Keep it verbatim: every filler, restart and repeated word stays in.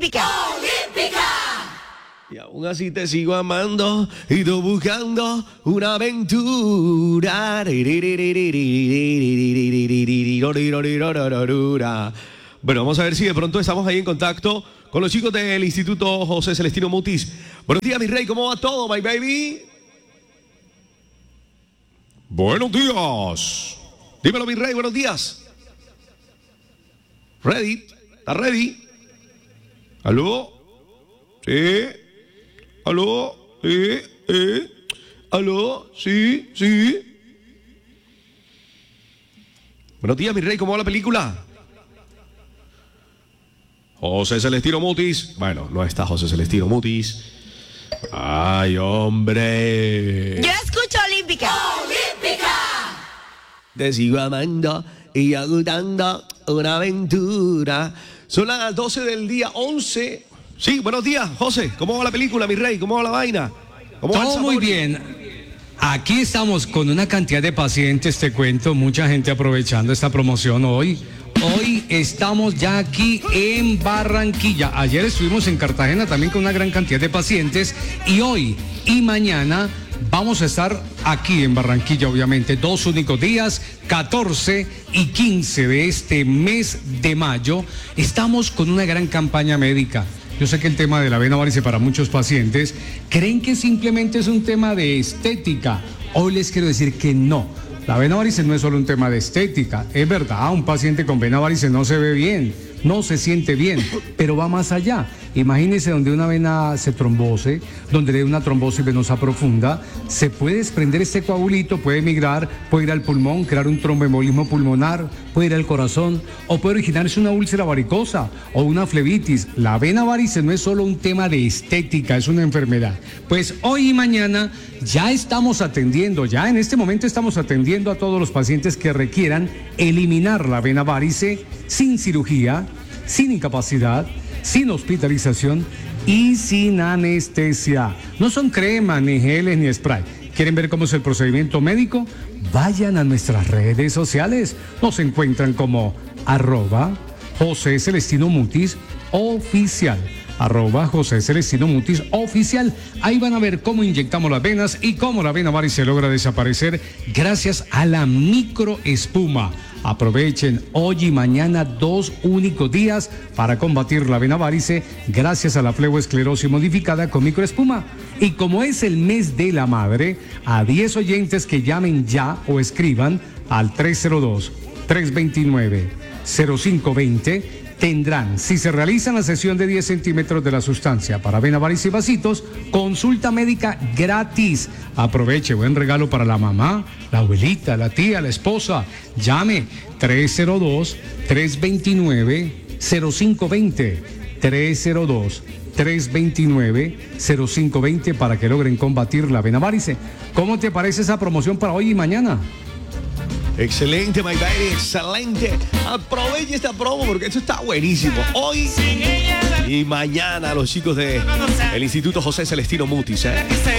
Olímpica. Olímpica. Y aún así te sigo amando y tú buscando una aventura. Bueno, vamos a ver si de pronto estamos ahí en contacto con los chicos del Instituto José Celestino Mutis. Buenos días, mi rey, ¿cómo va todo, my baby? Buenos días. Dímelo, mi rey, buenos días. Ready, ¿estás ready? ¿Aló? Sí. ¿Aló? Sí, sí. ¿Aló? Sí, sí. Buenos días, mi rey, ¿cómo va la película? José Celestino Mutis. Bueno, no está José Celestino Mutis. Ay, hombre. Yo escucho Olímpica. Olímpica. Te sigo amando y agotando una aventura. Son las doce del día, once. Sí, buenos días, José. ¿Cómo va la película, mi rey? ¿Cómo va la vaina? ¿Cómo va el Todo muy sabor? bien. Aquí estamos con una cantidad de pacientes, te cuento, mucha gente aprovechando esta promoción hoy. Hoy estamos ya aquí en Barranquilla. Ayer estuvimos en Cartagena también con una gran cantidad de pacientes y hoy y mañana vamos a estar aquí en Barranquilla, obviamente, dos únicos días, catorce y quince de este mes de mayo. Estamos con una gran campaña médica. Yo sé que el tema de la vena varice para muchos pacientes creen que simplemente es un tema de estética. Hoy les quiero decir que no. La vena varice no es solo un tema de estética. Es verdad, un paciente con vena varice no se ve bien, no se siente bien, pero va más allá. Imagínense donde una vena se trombose, donde hay una trombosis venosa profunda, se puede desprender este coagulito, puede migrar, puede ir al pulmón, crear un tromboembolismo pulmonar, puede ir al corazón, o puede originarse una úlcera varicosa o una flebitis. La vena varice no es solo un tema de estética, es una enfermedad. Pues hoy y mañana ya estamos atendiendo, ya en este momento estamos atendiendo a todos los pacientes que requieran eliminar la vena varice sin cirugía, sin incapacidad, sin hospitalización y sin anestesia. No son cremas, ni geles, ni spray. ¿Quieren ver cómo es el procedimiento médico? Vayan a nuestras redes sociales. Nos encuentran como arroba José Celestino Mutis oficial. Arroba José Celestino Mutis oficial. Ahí van a ver cómo inyectamos las venas y cómo la vena varice logra desaparecer gracias a la microespuma. Aprovechen hoy y mañana dos únicos días para combatir la vena varice gracias a la fleboesclerosis modificada con microespuma. Y como es el mes de la madre, a diez oyentes que llamen ya o escriban al tres cero dos, tres dos nueve, cero cinco dos cero tendrán, si se realizan la sesión de diez centímetros de la sustancia para vena varice y vasitos, consulta médica gratis. Aproveche, buen regalo para la mamá, la abuelita, la tía, la esposa. Llame tres cero dos, tres dos nueve, cero cinco dos cero, tres cero dos, tres dos nueve, cero cinco dos cero para que logren combatir la vena varice. ¿Cómo te parece esa promoción para hoy y mañana? Excelente, my baby, excelente. Aproveche esta promo porque esto está buenísimo. Hoy y mañana los chicos del Instituto José Celestino Mutis, ¿eh?